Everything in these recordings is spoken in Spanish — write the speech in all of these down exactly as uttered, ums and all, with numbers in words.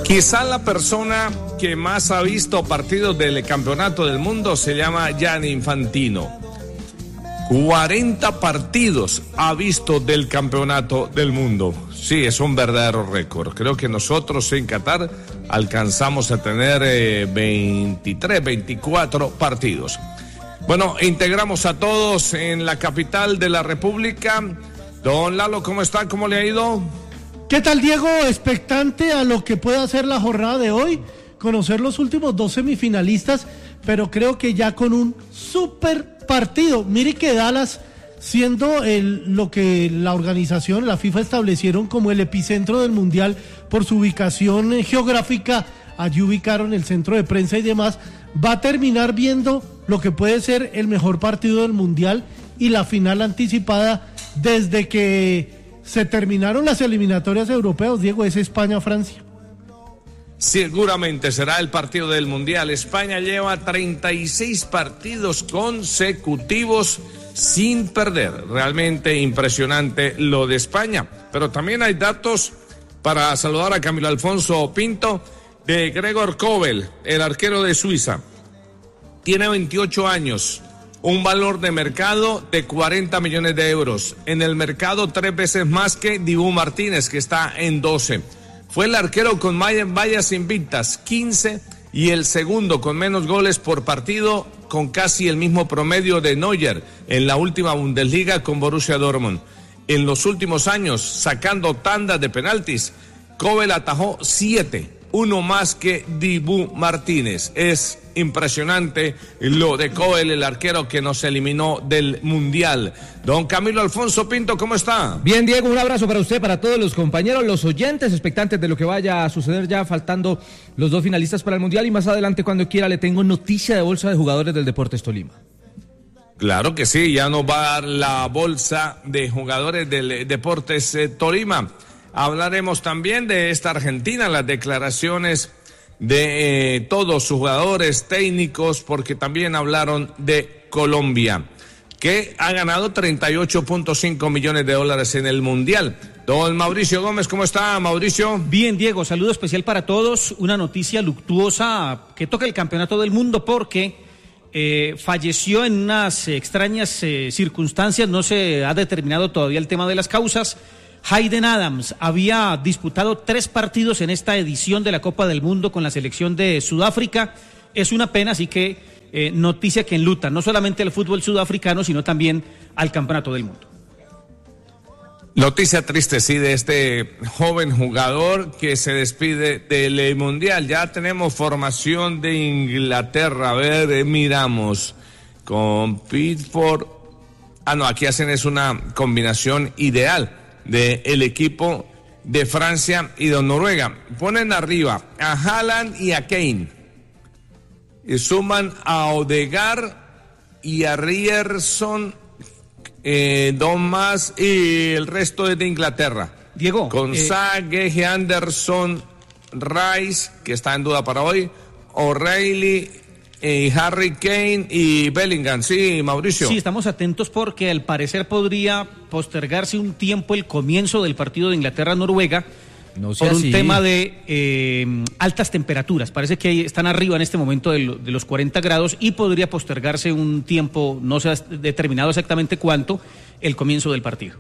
Quizá la persona que más ha visto partidos del campeonato del mundo se llama Gianni Infantino. cuarenta partidos ha visto del campeonato del mundo. Sí, es un verdadero récord. Creo que nosotros en Qatar alcanzamos a tener eh, veintitrés, veinticuatro partidos. Bueno, integramos a todos en la capital de la República. Don Lalo, ¿cómo está? ¿Cómo le ha ido? ¿Qué tal, Diego? Expectante a lo que pueda ser la jornada de hoy, conocer los últimos dos semifinalistas, pero creo que ya con un super partido. Mire que Dallas, siendo el, lo que la organización, la FIFA establecieron como el epicentro del Mundial por su ubicación eh, geográfica, allí ubicaron el centro de prensa y demás, va a terminar viendo lo que puede ser el mejor partido del Mundial y la final anticipada desde que se terminaron las eliminatorias europeas, Diego, es España-Francia. Seguramente será el partido del Mundial. España lleva treinta y seis partidos consecutivos sin perder. Realmente impresionante lo de España. Pero también hay datos para saludar a Camilo Alfonso Pinto de Gregor Kobel, el arquero de Suiza. Tiene veintiocho años. Un valor de mercado de cuarenta millones de euros. En el mercado tres veces más que Dibu Martínez, que está en doce. Fue el arquero con vallas invictas, quince, y el segundo con menos goles por partido, con casi el mismo promedio de Neuer en la última Bundesliga con Borussia Dortmund. En los últimos años, sacando tandas de penaltis, Kobel atajó siete, uno más que Dibu Martínez. Es impresionante lo de Kobel, el arquero que nos eliminó del Mundial. Don Camilo Alfonso Pinto, ¿cómo está? Bien, Diego, un abrazo para usted, para todos los compañeros, los oyentes, expectantes de lo que vaya a suceder, ya faltando los dos finalistas para el Mundial, y más adelante, cuando quiera, le tengo noticia de bolsa de jugadores del Deportes Tolima. Claro que sí, ya nos va a dar la bolsa de jugadores del Deportes eh, Tolima. Hablaremos también de esta Argentina, las declaraciones de eh, todos sus jugadores técnicos, porque también hablaron de Colombia, que ha ganado treinta y ocho punto cinco millones de dólares en el Mundial. Don Mauricio Gómez, ¿cómo está, Mauricio? Bien, Diego, saludo especial para todos. Una noticia luctuosa que toca el campeonato del mundo, porque eh, falleció en unas extrañas eh, circunstancias, no se ha determinado todavía el tema de las causas. Hayden Adams había disputado tres partidos en esta edición de la Copa del Mundo con la selección de Sudáfrica. Es una pena, así que eh, noticia que enluta no solamente al fútbol sudafricano, sino también al campeonato del mundo. Noticia triste, sí, de este joven jugador que se despide del Mundial. Ya tenemos formación de Inglaterra. A ver, eh, miramos con Pickford. Ah, no, aquí hacen es una combinación ideal de el equipo de Francia y de Noruega. Ponen arriba a Haaland y a Kane, y suman a Odegaard y a Ryerson, eh, dos más, y el resto es de Inglaterra. Diego, con eh... Sage, Anderson, Rice, que está en duda para hoy, O'Reilly, y Harry Kane y Bellingham. Sí, Mauricio. Sí, estamos atentos porque al parecer podría postergarse un tiempo el comienzo del partido de Inglaterra-Noruega no por un así. tema de eh, altas temperaturas. Parece que están arriba en este momento de, lo, de los cuarenta grados y podría postergarse un tiempo, no se ha determinado exactamente cuánto, el comienzo del partido.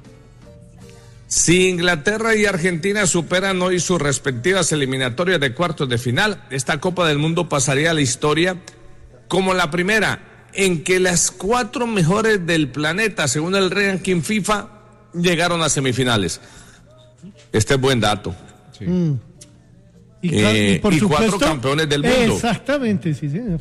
Si Inglaterra y Argentina superan hoy sus respectivas eliminatorias de cuartos de final, esta Copa del Mundo pasaría a la historia como la primera en que las cuatro mejores del planeta, según el ranking FIFA, llegaron a semifinales. Este es buen dato. Sí. Mm. Y, eh, y, por y supuesto, cuatro campeones del mundo. Exactamente, sí, señor.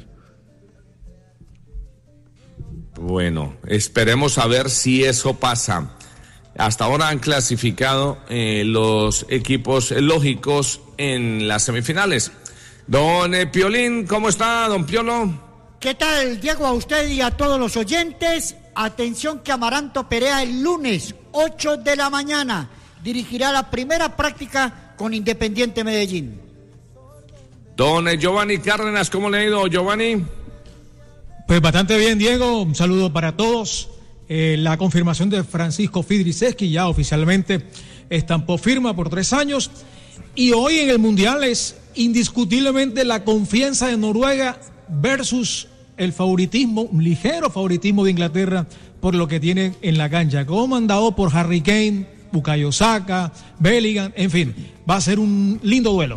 Bueno, esperemos a ver si eso pasa. Hasta ahora han clasificado eh, los equipos lógicos en las semifinales. Don eh, Piolín, ¿cómo está, don Piolo? ¿Qué tal, Diego, a usted y a todos los oyentes? Atención que Amaranto Perea el lunes, ocho de la mañana, dirigirá la primera práctica con Independiente Medellín. Don eh, Giovanni Cárdenas, ¿cómo le ha ido, Giovanni? Pues bastante bien, Diego, un saludo para todos. Eh, la confirmación de Francisco Fidriceski ya oficialmente estampó firma por tres años, y hoy en el Mundial es indiscutiblemente la confianza de Noruega versus el favoritismo, un ligero favoritismo de Inglaterra por lo que tienen en la cancha, como mandado por Harry Kane, Bukayo Saka, Bellingham, en fin, va a ser un lindo duelo.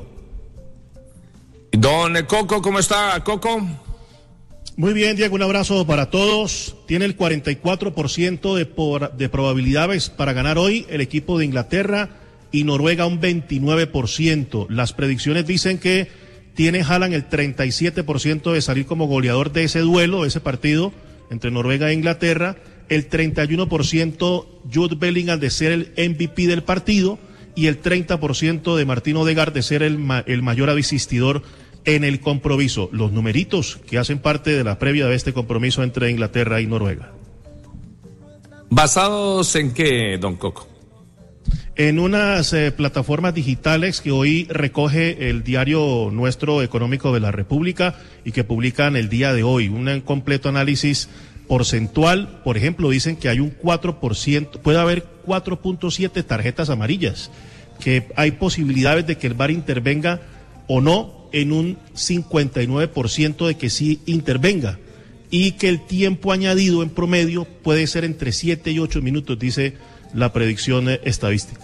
Don Coco, ¿cómo está, Coco? Muy bien, Diego, un abrazo para todos. Tiene el cuarenta y cuatro por ciento de, por, de probabilidades para ganar hoy el equipo de Inglaterra y Noruega un veintinueve por ciento. Las predicciones dicen que tiene Haaland el treinta y siete por ciento de salir como goleador de ese duelo, de ese partido entre Noruega e Inglaterra, el treinta y uno por ciento Jude Bellingham de ser el M V P del partido y el treinta por ciento de Martín Odegaard de ser el, ma- el mayor asistidor en el compromiso. Los numeritos que hacen parte de la previa de este compromiso entre Inglaterra y Noruega. ¿Basados en qué, don Coco? En unas eh, plataformas digitales que hoy recoge el diario Nuestro Económico de la República y que publican el día de hoy. Un completo análisis porcentual. Por ejemplo, dicen que hay un cuatro por ciento, puede haber cuatro punto siete tarjetas amarillas, que hay posibilidades de que el V A R intervenga o no en un cincuenta y nueve por ciento de que sí intervenga, y que el tiempo añadido en promedio puede ser entre siete y ocho minutos, dice la predicción estadística.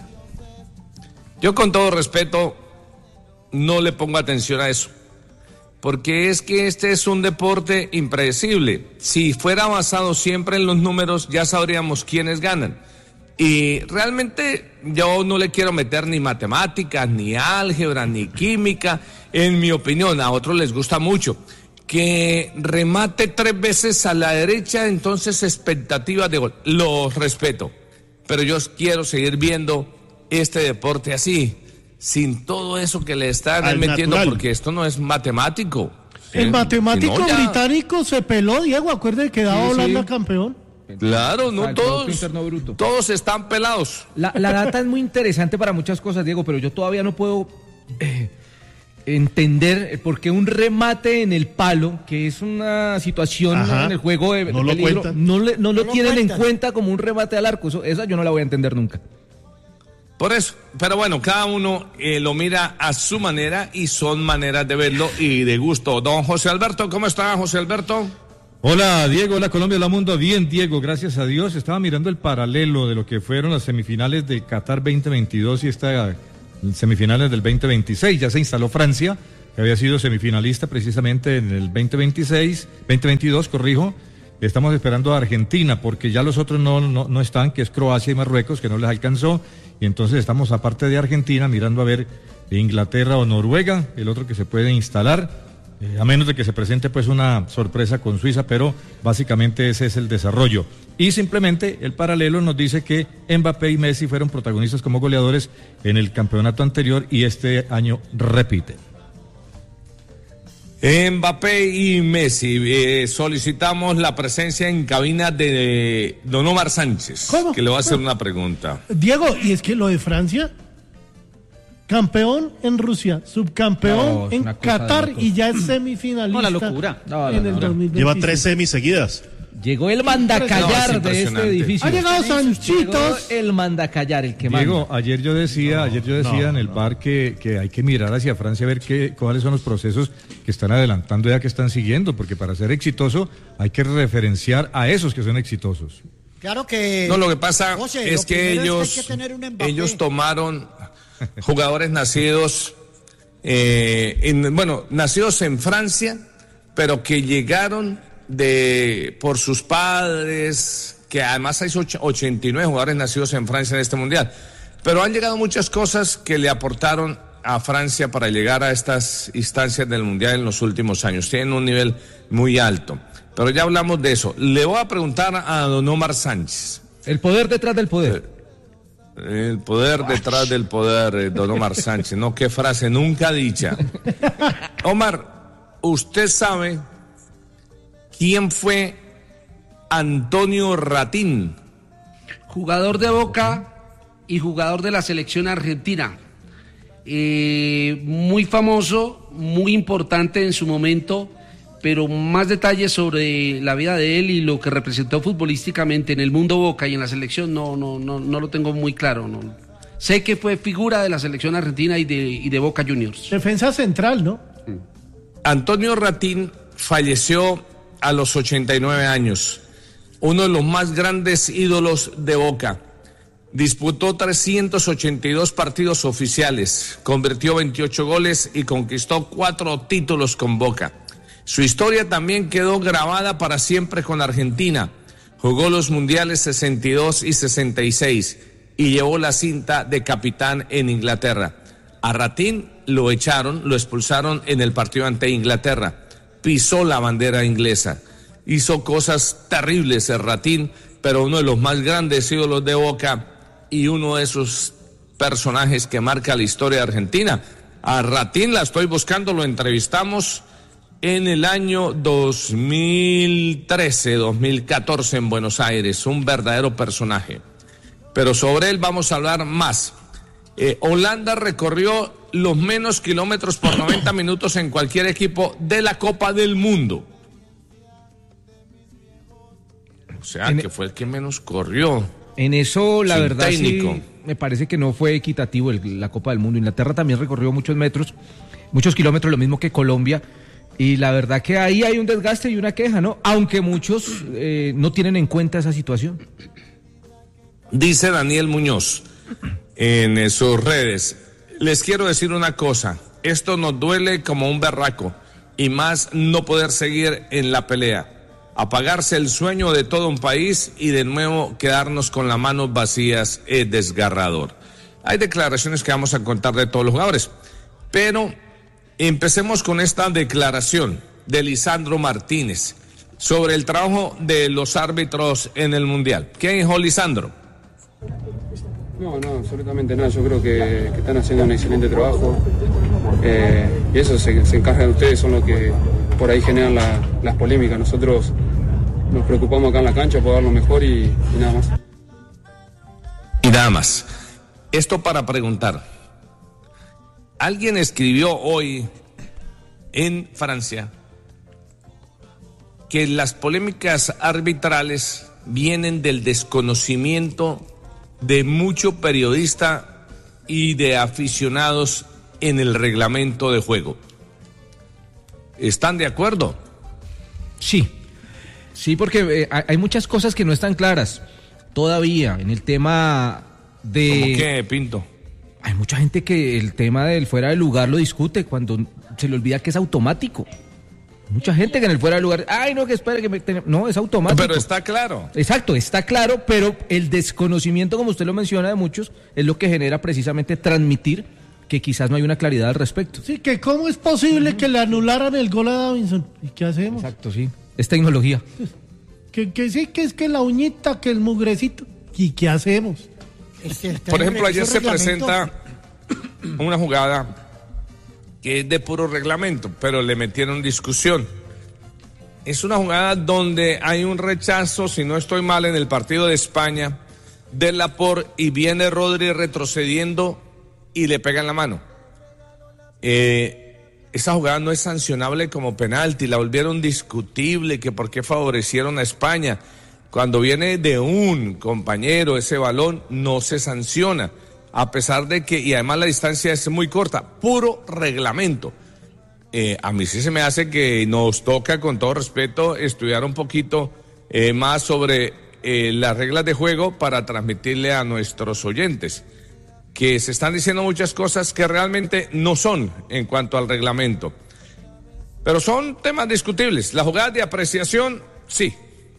Yo, con todo respeto, no le pongo atención a eso, porque es que este es un deporte impredecible. Si fuera basado siempre en los números, ya sabríamos quiénes ganan. Y realmente yo no le quiero meter ni matemáticas, ni álgebra, ni química. En mi opinión, a otros les gusta mucho. Que remate tres veces a la derecha, entonces expectativas de gol. Los respeto, pero yo quiero seguir viendo este deporte así, sin todo eso que le están Al metiendo, natural. Porque esto no es matemático. El ¿sí? matemático si no, ya... británico se peló, Diego, acuérdate que daba sí, Holanda sí. campeón. Claro, no el todos, interno bruto. todos están pelados. La, la data es muy interesante para muchas cosas, Diego, pero yo todavía no puedo eh, entender por qué un remate en el palo, que es una situación Ajá. en el juego de, no de lo peligro, cuentan. no, le, no, No lo lo tienen cuentan. en cuenta como un remate al arco. Eso, esa yo no la voy a entender nunca. Por eso, pero bueno, cada uno eh, lo mira a su manera y son maneras de verlo y de gusto. Don José Alberto, ¿cómo está, José Alberto? Hola Diego, hola Colombia, hola mundo. Bien, Diego, gracias a Dios. Estaba mirando el paralelo de lo que fueron las semifinales de Qatar veinte veintidós y estas semifinales del veinte veintiséis. Ya se instaló Francia, que había sido semifinalista precisamente en el veinte veintiséis, veinte veintidós, corrijo. Estamos esperando a Argentina, porque ya los otros no, no, no están, que es Croacia y Marruecos, que no les alcanzó. Y entonces estamos, aparte de Argentina, mirando a ver Inglaterra o Noruega, el otro que se puede instalar, eh, a menos de que se presente pues una sorpresa con Suiza, pero básicamente ese es el desarrollo. Y simplemente el paralelo nos dice que Mbappé y Messi fueron protagonistas como goleadores en el campeonato anterior y este año repiten. Mbappé y Messi, eh, solicitamos la presencia en cabina de Don Omar Sánchez, ¿Cómo? que le va a hacer una pregunta. Diego, y es que lo de Francia, campeón en Rusia, subcampeón No, es en una cosa Qatar de locos. y ya es semifinalista. No, la locura. No, no, en no, el no. dos mil veintiséis. Lleva tres semis seguidas. Llegó el mandacallar No, es de este impresionante. edificio. Ha llegado Llegó Sanchitos. el mandacallar, el que manda. Diego, ayer yo decía, ayer yo decía no, en el no. bar que, que hay que mirar hacia Francia a ver qué, cuáles son los procesos que están adelantando ya que están siguiendo, porque para ser exitoso hay que referenciar a esos que son exitosos. Claro que... No, lo que pasa José, es lo que primero ellos, es que hay que tener un Mbappé. ellos tomaron jugadores nacidos, eh, en, bueno, nacidos en Francia, pero que llegaron de por sus padres, que además hay ochenta y nueve jugadores nacidos en Francia en este mundial, pero han llegado muchas cosas que le aportaron a Francia para llegar a estas instancias del mundial en los últimos años. Tienen un nivel muy alto, pero ya hablamos de eso. Le voy a preguntar a don Omar Sánchez. El poder detrás del poder. El poder detrás del poder, eh, don Omar Sánchez. No, qué frase nunca dicha. Omar, ¿usted sabe quién fue Antonio Ratín? Jugador de Boca y jugador de la selección argentina. Eh, muy famoso, muy importante en su momento, pero más detalles sobre la vida de él y lo que representó futbolísticamente en el mundo Boca y en la selección no, no, no, no lo tengo muy claro. No. Sé que fue figura de la selección argentina y de, y de Boca Juniors. Defensa central, ¿no? Antonio Ratín falleció a los ochenta y nueve años, uno de los más grandes ídolos de Boca. Disputó trescientos ochenta y dos partidos oficiales, convirtió veintiocho goles y conquistó cuatro títulos con Boca. Su historia también quedó grabada para siempre con Argentina. Jugó los mundiales sesenta y dos y sesenta y seis y llevó la cinta de capitán en Inglaterra. A Ratín lo echaron, lo expulsaron en el partido ante Inglaterra. Pisó la bandera inglesa. Hizo cosas terribles el Ratín, pero uno de los más grandes ídolos de Boca y uno de esos personajes que marca la historia de Argentina. A Ratín la estoy buscando, lo entrevistamos en el año dos mil trece, dos mil catorce en Buenos Aires, un verdadero personaje. Pero sobre él vamos a hablar más. Eh, Holanda recorrió los menos kilómetros por noventa minutos en cualquier equipo de la Copa del Mundo. O sea, en que fue el que menos corrió. En eso, la Sin verdad, técnico. sí, me parece que no fue equitativo el, la Copa del Mundo. Inglaterra también recorrió muchos metros, muchos kilómetros, lo mismo que Colombia. Y la verdad que ahí hay un desgaste y una queja, ¿no? Aunque muchos eh, no tienen en cuenta esa situación. Dice Daniel Muñoz en sus redes: les quiero decir una cosa, esto nos duele como un berraco, y más no poder seguir en la pelea, apagarse el sueño de todo un país y de nuevo quedarnos con las manos vacías es desgarrador. Hay declaraciones que vamos a contar de todos los jugadores, pero empecemos con esta declaración de Lisandro Martínez sobre el trabajo de los árbitros en el Mundial. ¿Qué dijo Lisandro? No, no, absolutamente nada. Yo creo que, que están haciendo un excelente trabajo. Eh, y eso se, se encargan de ustedes, son los que por ahí generan la, las polémicas. Nosotros nos preocupamos acá en la cancha por dar lo mejor y, y nada más. Y nada más. Esto para preguntar. Alguien escribió hoy en Francia que las polémicas arbitrales vienen del desconocimiento de mucho periodista y de aficionados en el reglamento de juego. ¿Están de acuerdo? Sí, sí, porque eh, hay muchas cosas que no están claras todavía en el tema de... ¿Cómo qué, Pinto? Hay mucha gente que el tema del fuera de lugar lo discute cuando se le olvida que es automático. Mucha gente que en el fuera de lugar, ay, no, que espere que me... No, es automático. Pero está claro. Exacto, está claro, pero el desconocimiento, como usted lo menciona, de muchos, es lo que genera precisamente transmitir que quizás no hay una claridad al respecto. Sí, que cómo es posible uh-huh. que le anularan el gol a Davinson. ¿Y qué hacemos? Exacto, sí. Es tecnología. Que, que sí, que es que la uñita, que el mugrecito. ¿Y qué hacemos? Este, Por ejemplo, ayer se presenta una jugada que es de puro reglamento, pero le metieron discusión. Es una jugada donde hay un rechazo, si no estoy mal, en el partido de España, de Laporte, y viene Rodri retrocediendo y le pega en la mano. Eh, esa jugada no es sancionable como penalti, la volvieron discutible, que por qué favorecieron a España. Cuando viene de un compañero ese balón, no se sanciona. A pesar de que, y además la distancia es muy corta, puro reglamento. Eh, a mí sí se me hace que nos toca, con todo respeto, estudiar un poquito eh, más sobre eh, las reglas de juego para transmitirle a nuestros oyentes que se están diciendo muchas cosas que realmente no son en cuanto al reglamento. Pero son temas discutibles. Las jugadas de apreciación, sí,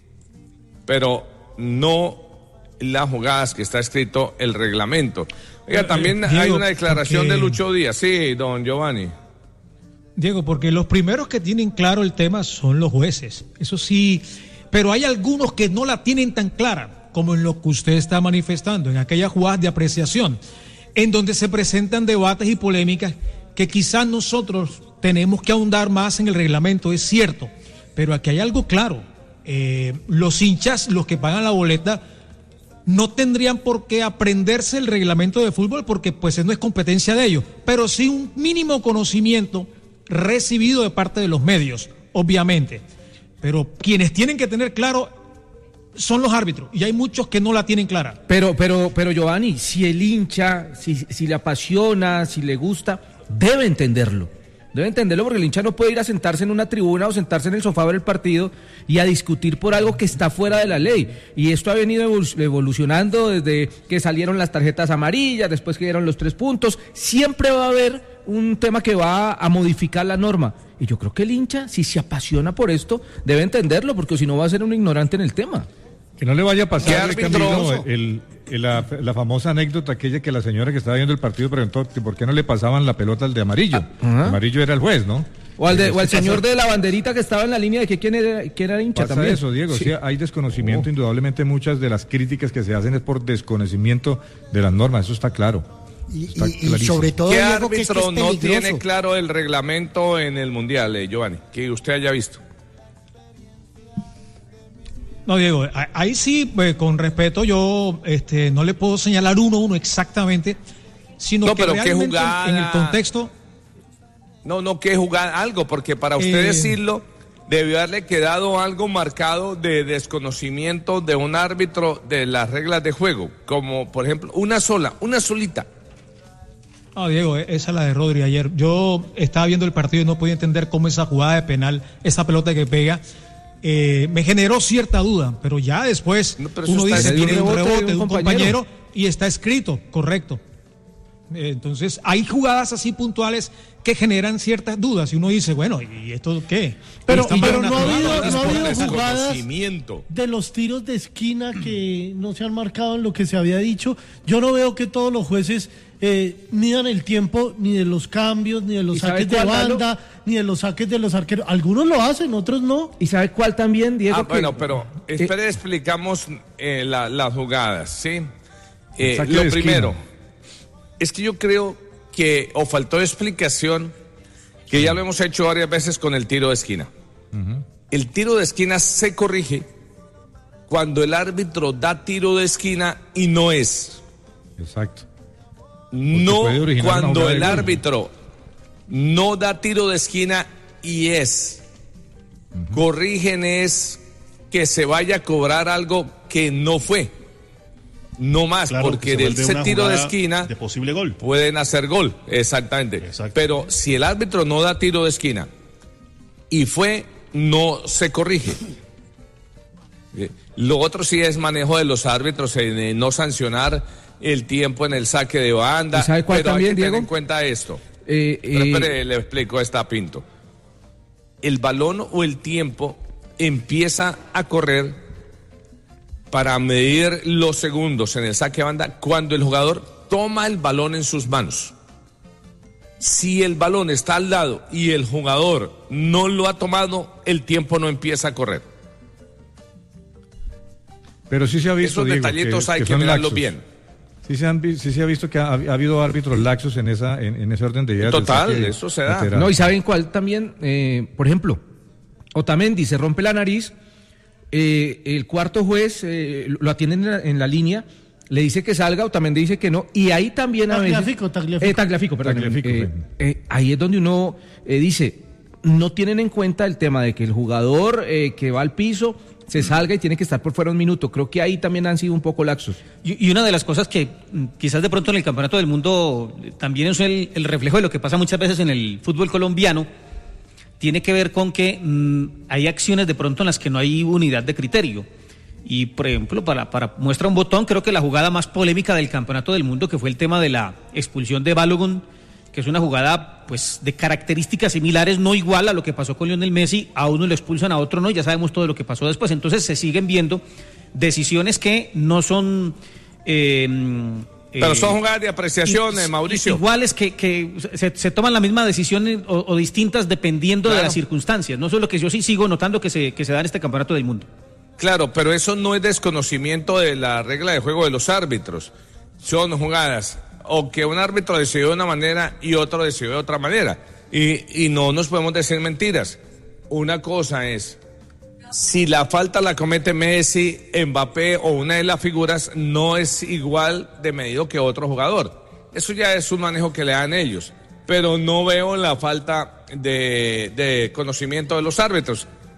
pero no las jugadas que está escrito el reglamento. Oiga, también eh, Diego, hay una declaración porque... de Lucho Díaz. Sí, don Giovanni. Diego, porque los primeros que tienen claro el tema son los jueces. Eso sí, pero hay algunos que no la tienen tan clara, como en lo que usted está manifestando, en aquellas jugadas de apreciación, en donde se presentan debates y polémicas que quizás nosotros tenemos que ahondar más en el reglamento, es cierto, pero aquí hay algo claro. Eh, los hinchas, los que pagan la boleta, no tendrían por qué aprenderse el reglamento de fútbol porque pues no es competencia de ellos, pero sí un mínimo conocimiento recibido de parte de los medios, obviamente. Pero quienes tienen que tener claro son los árbitros, y hay muchos que no la tienen clara. Pero, pero, pero Giovanni, si el hincha, si, si le apasiona, si le gusta, debe entenderlo. Debe entenderlo porque el hincha no puede ir a sentarse en una tribuna o sentarse en el sofá del partido y a discutir por algo que está fuera de la ley. Y esto ha venido evolucionando desde que salieron las tarjetas amarillas, después que dieron los tres puntos. Siempre va a haber un tema que va a modificar la norma. Y yo creo que el hincha, si se apasiona por esto, debe entenderlo, porque si no va a ser un ignorante en el tema. Que no le vaya a pasar, ¿Qué Camilo, árbitro? el, el- la, la famosa anécdota aquella que la señora que estaba viendo el partido preguntó que por qué no le pasaban la pelota al de amarillo. Ah. El amarillo era el juez, ¿no? O al, de, o al Este señor pasa- de la banderita que estaba en la línea de que quién era, quién era hincha Pasa también. eso, Diego, Sí. sí, hay desconocimiento, Oh. indudablemente muchas de las críticas que se hacen es por desconocimiento de las normas, eso está claro. Y, Está y- y clarísimo. sobre todo, ¿Qué Diego, que es, que árbitro es no peligroso. tiene claro el reglamento en el Mundial, eh, Giovanni? Que usted haya visto. No, Diego, a- ahí sí, pues, con respeto, yo este, no le puedo señalar uno a uno exactamente, sino No, que pero ¿qué realmente jugada? en el contexto... No, no, que jugar algo, porque para usted Eh. decirlo, debió haberle quedado algo marcado de desconocimiento de un árbitro de las reglas de juego, como por ejemplo, una sola, una solita. No, Diego, e- esa es la de Rodri ayer. Yo estaba viendo el partido y no podía entender cómo esa jugada de penal, esa pelota que pega, eh, me generó cierta duda, pero ya después No, pero eso uno está dice, escrito. tiene un Un rebote rebote de de un un compañero. compañero y está escrito, correcto. Eh, Entonces, hay jugadas así puntuales que generan ciertas dudas y uno dice, bueno, ¿y esto qué? Pero- Están pero para no ha una habido- jugada, no ha Por habido jugadas desconocimiento. de los tiros de esquina que no se han marcado en lo que se había dicho. Yo no veo que todos los jueces eh, midan el tiempo ni de los cambios, ni de los ¿Y sabe saques de cuál, Lalo? banda, ni de los saques de los arqueros. Algunos lo hacen, otros no. ¿Y sabe cuál también, Diego? Ah, Que- bueno, pero eh, espere, explicamos eh, la- las jugadas, ¿sí? Eh, Saque lo de esquina. primero, es que yo creo que, o faltó explicación, que ya lo hemos hecho varias veces con el tiro de esquina. El tiro de esquina se corrige cuando el árbitro da tiro de esquina y no es. Exacto. No puede originar una cuando jugada de el gol. árbitro no da tiro de esquina y es. Corrigen es que se vaya a cobrar algo que no fue. No más, Claro, porque que se de vuelve ese una tiro de jugada esquina de posible gol. pueden hacer gol, exactamente. Exacto. Pero si el árbitro no da tiro de esquina y fue, no se corrige. Eh, Lo otro sí es manejo de los árbitros en eh, no sancionar el tiempo en el saque de banda. ¿Y sabe cuál pero también, hay que tener Diego? en cuenta esto. eh, Pero eh, espere, le explico esta Pinto. El balón o el tiempo empieza a correr para medir los segundos en el saque de banda cuando el jugador toma el balón en sus manos. Si el balón está al lado y el jugador no lo ha tomado, el tiempo no empieza a correr. Pero sí se ha visto, Esos Diego, detallitos hay que son mirarlos laxos. bien. Sí se, han, vi- sí se ha visto que ha, ha habido árbitros laxos en esa en, en ese orden de ideas. del Total, saque eso se da. lateral. No, y ¿saben cuál también? Eh, por ejemplo, Otamendi se rompe la nariz, eh, el cuarto juez eh, lo atiende en la, en la línea, le dice que salga, Otamendi dice que no, y ahí también a veces... Tagliafico, Tagliafico. Eh, Tagliafico, perdón. Tagliafico, eh, fue. eh, ahí es donde uno eh, dice, no tienen en cuenta el tema de que el jugador eh, que va al piso se salga y tiene que estar por fuera un minuto. Creo que ahí también han sido un poco laxos. Y, y una de las cosas que mm, quizás de pronto en el Campeonato del Mundo eh, también es el, el reflejo de lo que pasa muchas veces en el fútbol colombiano, tiene que ver con que mm, hay acciones de pronto en las que no hay unidad de criterio. Y, por ejemplo, para, para muestra un botón, creo que la jugada más polémica del Campeonato del Mundo, que fue el tema de la expulsión de Balogun, que es una jugada pues de características similares, no igual a lo que pasó con Lionel Messi, a uno lo expulsan, a otro no, ya sabemos todo lo que pasó después. Entonces se siguen viendo decisiones que no son... eh, Pero eh, son jugadas de apreciación, eh, Mauricio. iguales que, que se, se toman la misma decisión eh, o, o distintas dependiendo de Claro. las circunstancias. No eso es lo que yo sí sigo notando que se, que se da en este Campeonato del Mundo. Claro, pero eso no es desconocimiento de la regla de juego de los árbitros. Son jugadas o que un árbitro decidió de una manera y otro decidió de otra manera. Y, y no nos podemos decir mentiras. Una cosa es, si la falta la comete Messi, Mbappé o una de las figuras, no es igual de medido que otro jugador. Eso ya es un manejo que le dan ellos. Pero no veo la falta de, de conocimiento de los árbitros.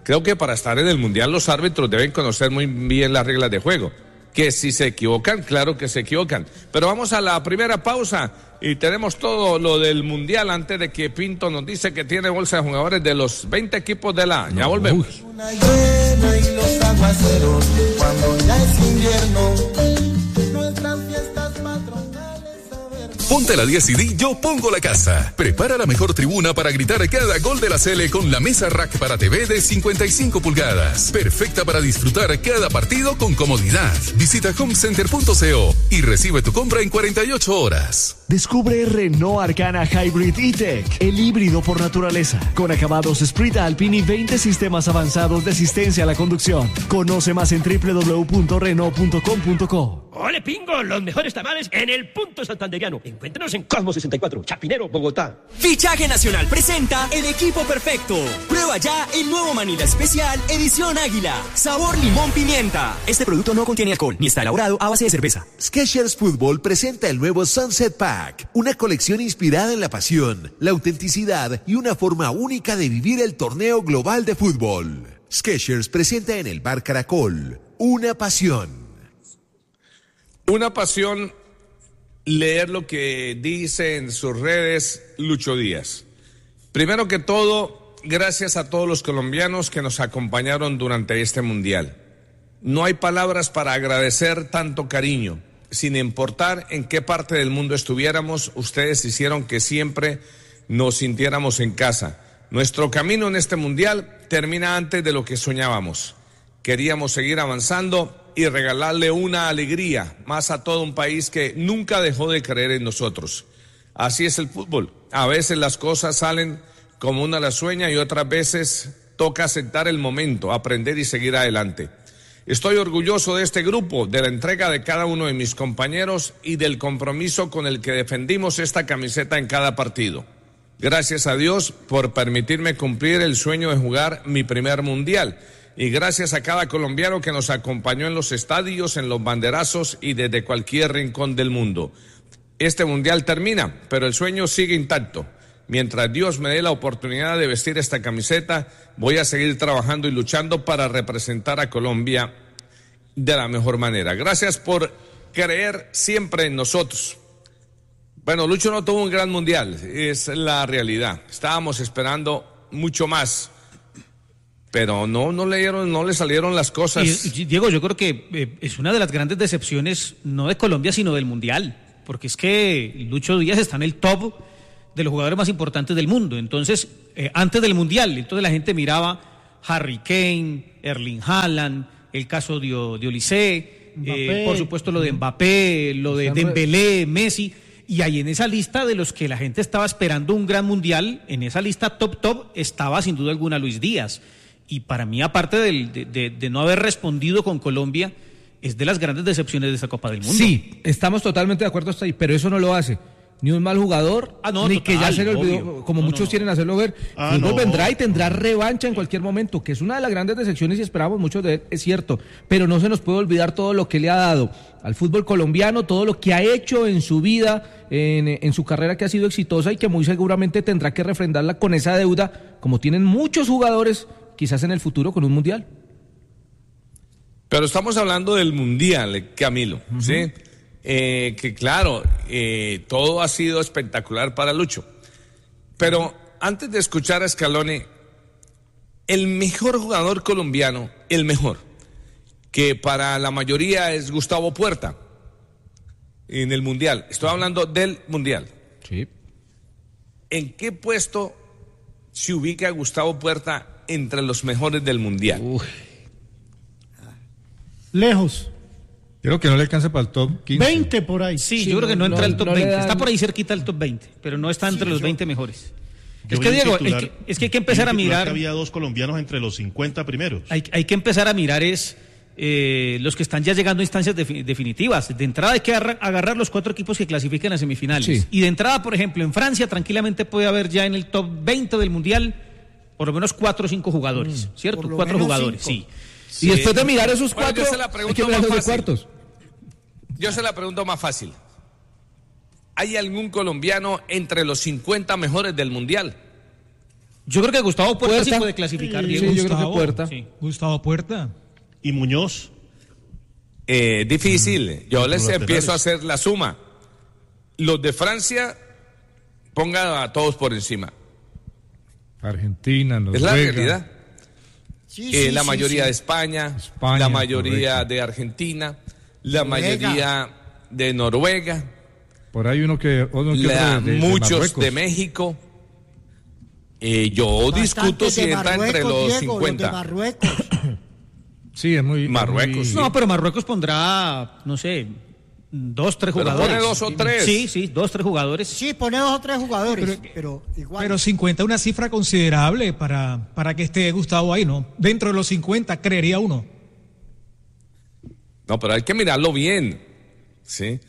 Creo que para estar en el Mundial los árbitros deben conocer muy bien las reglas de juego. Que si se equivocan, claro que se equivocan. Pero vamos a la primera pausa y tenemos todo lo del Mundial antes de que Pinto nos dice que tiene bolsa de jugadores de los veinte equipos de la... Ya volvemos. Una llena y los aguaceros, cuando ya es invierno, nuestras fiestas patronales a ver. Ponte la diez y di Yo Pongo la Casa. Prepara la mejor tribuna para gritar cada gol de la Sele con la mesa rack para T V de cincuenta y cinco pulgadas. Perfecta para disfrutar cada partido con comodidad. Visita homecenter punto co y recibe tu compra en cuarenta y ocho horas. Descubre Renault Arcana Hybrid E-Tech, el híbrido por naturaleza, con acabados Sprint Alpine y veinte sistemas avanzados de asistencia a la conducción. Conoce más en doble u doble u doble u punto renault punto com punto co. ¡Ole, pingo! Los mejores tamales en el punto santanderiano. Encuéntranos en Cosmo sesenta y cuatro, Chapinero, Bogotá. Fichaje Nacional presenta el equipo perfecto. Prueba ya el nuevo Manila Especial Edición Águila. Sabor limón pimienta. Este producto no contiene alcohol ni está elaborado a base de cerveza. Skechers Fútbol presenta el nuevo Sunset Pack, una colección inspirada en la pasión, la autenticidad y una forma única de vivir el torneo global de fútbol. Skechers presenta en el Bar Caracol una pasión. Una pasión leer lo que dice en sus redes Lucho Díaz. Primero que todo, gracias a todos los colombianos que nos acompañaron durante este Mundial. No hay palabras para agradecer tanto cariño. Sin importar en qué parte del mundo estuviéramos, ustedes hicieron que siempre nos sintiéramos en casa. Nuestro camino en este Mundial termina antes de lo que soñábamos. Queríamos seguir avanzando y regalarle una alegría más a todo un país que nunca dejó de creer en nosotros. Así es el fútbol. A veces las cosas salen como uno las sueña y otras veces toca aceptar el momento, aprender y seguir adelante. Estoy orgulloso de este grupo, de la entrega de cada uno de mis compañeros y del compromiso con el que defendimos esta camiseta en cada partido. Gracias a Dios por permitirme cumplir el sueño de jugar mi primer Mundial. Y gracias a cada colombiano que nos acompañó en los estadios, en los banderazos y desde cualquier rincón del mundo. Este Mundial termina, pero el sueño sigue intacto. Mientras Dios me dé la oportunidad de vestir esta camiseta, voy a seguir trabajando y luchando para representar a Colombia de la mejor manera. Gracias por creer siempre en nosotros. Bueno, Lucho no tuvo un gran Mundial, es la realidad. Estábamos esperando mucho más. Pero no, no le dieron, no le salieron las cosas. Y, y, Diego, yo creo que eh, es una de las grandes decepciones, no de Colombia, sino del Mundial. Porque es que Lucho Díaz está en el top de los jugadores más importantes del mundo. Entonces, eh, antes del Mundial, entonces la gente miraba Harry Kane, Erling Haaland, el caso de, de Olise, eh, por supuesto lo de Mbappé, lo de Dembélé, Messi. Y ahí en esa lista de los que la gente estaba esperando un gran Mundial, en esa lista top top, estaba sin duda alguna Luis Díaz. Y para mí, aparte del, de, de, de no haber respondido con Colombia, es de las grandes decepciones de esta Copa del Mundo. Sí, estamos totalmente de acuerdo hasta ahí, pero eso no lo hace ni un mal jugador, ah, no, ni total, que ya se le olvidó, obvio. como no, muchos no. quieren hacerlo ver. Ah, Fútbol no. vendrá y tendrá revancha en cualquier momento, que es una de las grandes decepciones y esperamos mucho de él, es cierto, pero no se nos puede olvidar todo lo que le ha dado al fútbol colombiano, todo lo que ha hecho en su vida, en, en su carrera que ha sido exitosa y que muy seguramente tendrá que refrendarla con esa deuda, como tienen muchos jugadores quizás en el futuro con un Mundial. Pero estamos hablando del Mundial, Camilo, uh-huh. ¿sí? Eh, que claro, eh, todo ha sido espectacular para Lucho. Pero antes de escuchar a Scaloni, el mejor jugador colombiano, el mejor, que para la mayoría es Gustavo Puerta, en el Mundial. Estoy hablando del Mundial. Sí. ¿En qué puesto se ubica Gustavo Puerta entre los mejores del Mundial? Uy. Lejos. Creo que no le alcanza para el top quince. veinte por ahí. Sí, sí yo no, creo que no entra no, el top no veinte. Dan... Está por ahí cerquita el top veinte, pero no está entre sí, los yo... veinte mejores. Yo es que, Diego, titular, es, que, es que hay que empezar a mirar... Que había dos colombianos entre los cincuenta primeros. Hay, hay que empezar a mirar es eh, los que están ya llegando a instancias de, definitivas. De entrada hay que agarrar, agarrar los cuatro equipos que clasifican a semifinales. Sí. Y de entrada, por ejemplo, en Francia tranquilamente puede haber ya en el top veinte del Mundial por lo menos cuatro o cinco jugadores, mm, ¿cierto? Cuatro jugadores, cinco. sí. Sí. Y después de mirar esos cuatro, bueno, hay que mirar los de cuartos. Yo se la pregunto más fácil. ¿Hay algún colombiano entre los cincuenta mejores del Mundial? Yo creo que Gustavo Puerta, Puerta. sí puede clasificar, Sí, Diego. yo creo que Gustavo, Puerta. Sí. Gustavo Puerta. ¿Y Muñoz? Eh, difícil. Yo les los empiezo laterales. a hacer la suma. Los de Francia, pongan a todos por encima. Argentina, Noruega. Es la realidad. Sí, Eh, sí, la sí, mayoría sí. de España, España, la mayoría correcto. de Argentina, la Noruega. mayoría de Noruega, Por ahí uno que, uno que la- otro de, de muchos Marruecos. de México. Eh, yo discuto Bastantes si de entra entre Marruecos, los Diego, los de cincuenta. Marruecos. Sí, es muy... Marruecos, muy- sí. No, pero Marruecos pondrá, no sé, dos, tres Pero jugadores. pone dos o tres. Sí, sí, dos, tres jugadores. Sí, pone dos o tres jugadores, pero, Pero- igual. Pero cincuenta es una cifra considerable para, para que esté Gustavo ahí, ¿no? Dentro de los cincuenta, creería uno. No, pero hay que mirarlo bien. ¿Sí?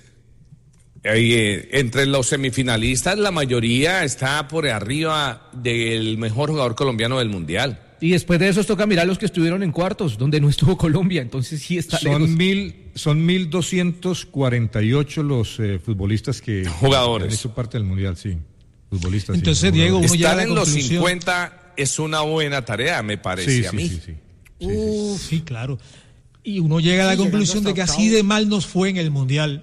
Eh, entre los semifinalistas, la mayoría está por arriba del mejor jugador colombiano del Mundial. Y después de eso toca mirar los que estuvieron en cuartos, donde no estuvo Colombia, entonces sí está lejos. Son mil, son mil doscientos cuarenta y ocho los eh, futbolistas que Jugadores. han hecho parte del mundial, sí. Futbolistas. sí, Entonces, jugadores. Diego, uno llega a Estar la en los conclusión- cincuenta es una buena tarea, me parece Sí, a sí, mí. sí, sí. Uf, sí, claro. Y uno llega a la Sí, llegando conclusión hasta de que así octavos. de mal nos fue en el Mundial.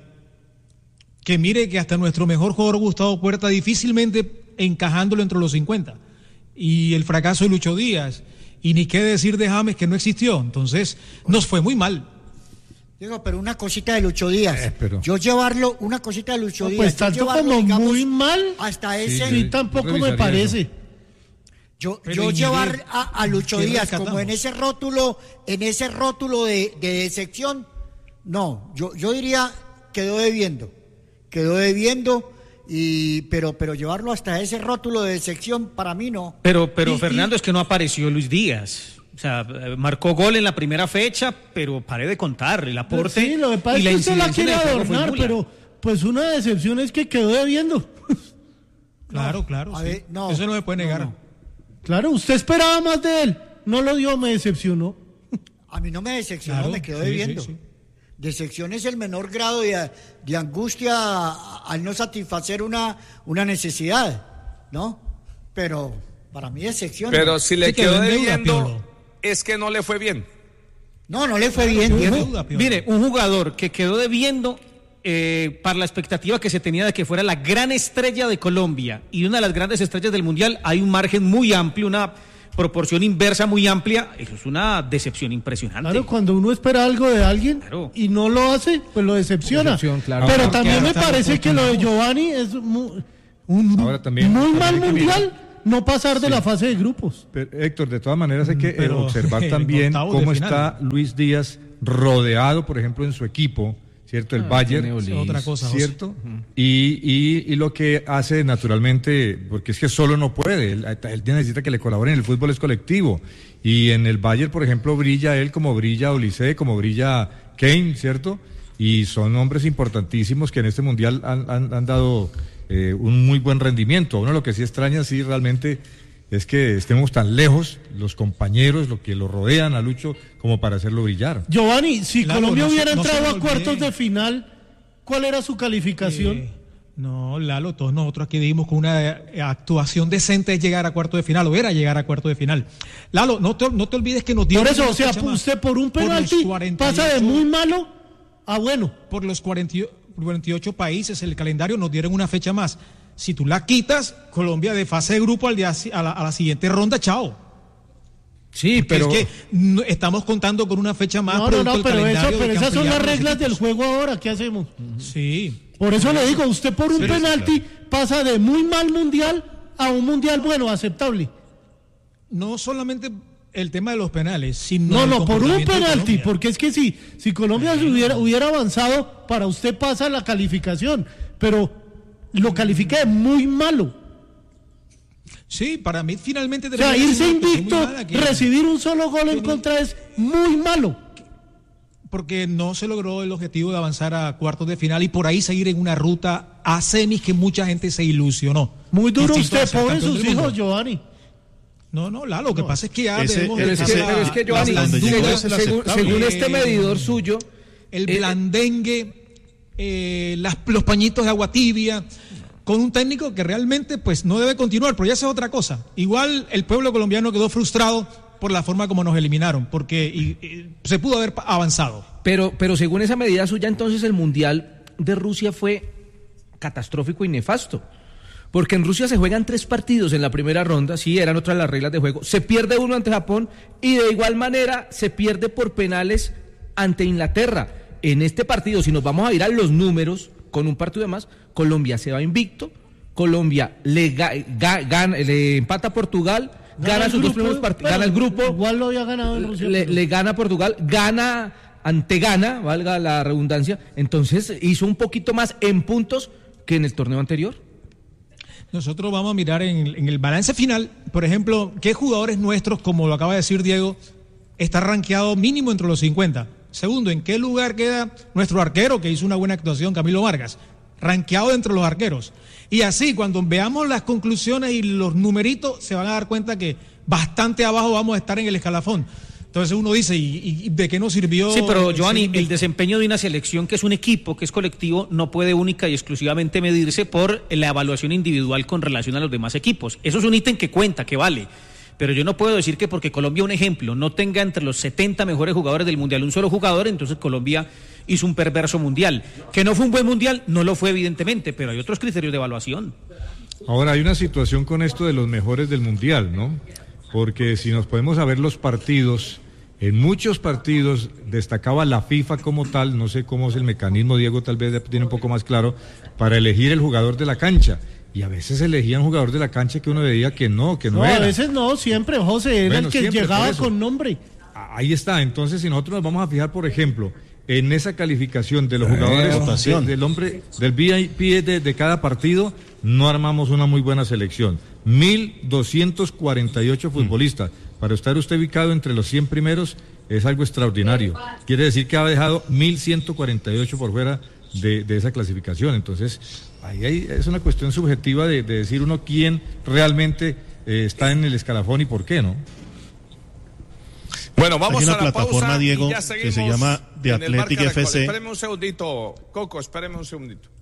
Que mire que hasta nuestro mejor jugador Gustavo Puerta difícilmente encajándolo entre los cincuenta. Y el fracaso de Lucho Díaz. Y ni qué decir de James que no existió. Entonces, nos fue muy mal. Digo, pero una cosita de Lucho Díaz. Eh, pero- Yo llevarlo, una cosita de Lucho No, Díaz. pues yo tanto llevarlo, como digamos, muy mal, hasta Sí, ese. sí, yo tampoco me revisaría parece. eso. Yo, Pero, yo Iñiguez, llevar a, a Lucho ¿qué Díaz rescatamos? como en ese rótulo, en ese rótulo de, de decepción, no, yo, yo diría quedó debiendo, quedó debiendo, y pero, pero llevarlo hasta ese rótulo de decepción para mí no. Pero, pero Y- Fernando, y- es que no apareció Luis Díaz. O sea, eh, marcó gol en la primera fecha, pero paré de contar el aporte. Sí, lo que pasa y es la que usted la incidencia en quiere el juego fue adornar, nula. pero pues una decepción es que quedó debiendo. Claro, claro. a sí. ver, no, Eso no se puede no, negar. no. Claro, usted esperaba más de él. No lo dio, me decepcionó. A mí no me decepcionó, Claro, me quedó sí, debiendo. sí, sí. Decepción es el menor grado de, de angustia al no satisfacer una, una necesidad, ¿no? Pero para mí decepción. Pero no. si le Sí, quedó quedó en deuda, debiendo, Piolo. es que no le fue bien. No, no le fue bien, Yo- Diego. duda, Piolo. Mire, un jugador que quedó debiendo eh, para la expectativa que se tenía de que fuera la gran estrella de Colombia y una de las grandes estrellas del Mundial, hay un margen muy amplio, una proporción inversa muy amplia. Eso es una decepción impresionante. Claro, cuando uno espera algo de alguien Claro. y no lo hace, pues lo decepciona. Decepción, claro. Pero Porque también me hasta parece lo que lo de continuamos. Giovanni es mu- un Ahora también- muy también mal hay que mundial mirar. no pasar de Sí. la fase de grupos. Pero, Héctor, de todas maneras hay que eh, Pero, observar en también octavos de cómo final. está Luis Díaz rodeado, por ejemplo, en su equipo, ¿cierto? El Bayern, tiene Es otra cosa, José. ¿cierto? Y, y, y lo que hace naturalmente, porque es que solo no puede, él, él necesita que le colaboren, el fútbol es colectivo. Y en el Bayern, por ejemplo, brilla él como brilla Olise, como brilla Kane, ¿cierto? Y son hombres importantísimos que en este mundial han, han, han dado eh, un muy buen rendimiento. Uno lo que sí extraña, sí, realmente es que estemos tan lejos, los compañeros, lo que lo rodean a Lucho, como para hacerlo brillar. Giovanni, si Claro, Colombia no se- hubiera no se entrado me a cuartos olvide. de final, ¿cuál era su calificación? Eh, no, Lalo, todos nosotros aquí dijimos con una eh, actuación decente es llegar a cuarto de final, o era llegar a cuarto de final. Lalo, no te, no te olvides que nos dieron Por eso, una o sea, fecha más. usted por un Por los penalti cuarenta y pasa de ocho muy malo a bueno. Por los cuarenta y cuarenta y ocho países, el calendario nos dieron una fecha más. Si tú la quitas, Colombia de fase de grupo al día, a, la, a la siguiente ronda, chao. Sí, pero... Es que no, estamos contando con una fecha más. No, no, producto no, del pero, eso, calendario pero de esas son las ampliar los reglas del equipos. juego ahora, ¿qué hacemos? Sí. Por eso le digo, usted por un Sí, sí, penalti pasa de muy mal mundial a un mundial bueno, aceptable. No solamente el tema de los penales, sino No, el no, por un comportamiento de penalti, Colombia. porque es que si, si Colombia se hubiera, hubiera avanzado, para usted pasa la calificación, pero lo califica de muy malo. Sí, para mí finalmente... O sea, debería irse ser una actuación invicto, muy mala que- recibir un solo gol en contra es muy malo. porque no se logró el objetivo de avanzar a cuartos de final y por ahí seguir en una ruta a semis que mucha gente se ilusionó. Muy duro Distinto a usted, ser pobre campeón sus del mundo. hijos, Giovanni. No, no, Lalo, lo que pasa es que ya Ese- debemos Pero es que, dejar pero es que Giovanni, la donde llegó según, es el según- aceptable. según este Eh, medidor suyo, el eh, blandengue, eh, las- los pañitos de agua tibia, con un técnico que realmente pues no debe continuar, pero ya esa es otra cosa. Igual el pueblo colombiano quedó frustrado por la forma como nos eliminaron, porque y, y, se pudo haber avanzado. Pero, pero según esa medida suya, entonces el Mundial de Rusia fue catastrófico y nefasto. Porque en Rusia se juegan tres partidos en la primera ronda, sí, eran otras las reglas de juego, se pierde uno ante Japón y de igual manera se pierde por penales ante Inglaterra. En este partido, si nos vamos a ir a los números, con un partido de más, Colombia se va invicto, Colombia le, ga, ga, gana, le empata a Portugal, gana, gana sus grupo, dos primeros partidos, gana el grupo, igual lo había ganado en Rusia, le, pero... le gana a Portugal, gana ante gana, valga la redundancia, entonces hizo un poquito más en puntos que en el torneo anterior. Nosotros vamos a mirar en, en el balance final, por ejemplo, qué jugadores nuestros, como lo acaba de decir Diego, está rankeado mínimo entre los cincuenta. Segundo, ¿en qué lugar queda nuestro arquero que hizo una buena actuación, Camilo Vargas? Rankeado entre los arqueros. Y así, cuando veamos las conclusiones y los numeritos, se van a dar cuenta que bastante abajo vamos a estar en el escalafón. Entonces uno dice, ¿y, y de qué nos sirvió? Sí, pero Giovanni, el desempeño de una selección que es un equipo, que es colectivo, no puede única y exclusivamente medirse por la evaluación individual con relación a los demás equipos. Eso es un ítem que cuenta, que vale. Pero yo no puedo decir que porque Colombia, un ejemplo, no tenga entre los setenta mejores jugadores del Mundial un solo jugador, entonces Colombia hizo un perverso Mundial. Que no fue un buen Mundial, no lo fue evidentemente, pero hay otros criterios de evaluación. Ahora, hay una situación con esto de los mejores del Mundial, ¿no? Porque si nos podemos ver los partidos, en muchos partidos destacaba la FIFA como tal, no sé cómo es el mecanismo, Diego tal vez tiene un poco más claro, para elegir el jugador de la cancha. Y a veces elegían jugador de la cancha que uno veía que no, que no, no era. A veces no, siempre, José, era bueno, el que siempre, llegaba con nombre. Ahí está, entonces si nosotros nos vamos a fijar, por ejemplo, en esa calificación de los jugadores de, del hombre, del V I P de, de cada partido, no armamos una muy buena selección. mil doscientos cuarenta y ocho futbolistas. Mm. Para estar usted ubicado entre los cien primeros es algo extraordinario. Quiere decir que ha dejado mil ciento cuarenta y ocho por fuera de, de esa clasificación. Entonces, ahí hay, es una cuestión subjetiva de, de decir uno quién realmente eh, está en el escalafón y por qué, ¿no? Bueno, vamos hay una a la plataforma, pausa Diego, y ya seguimos que se llama The Athletic F C. Espéreme un segundito, Coco, espéreme un segundito.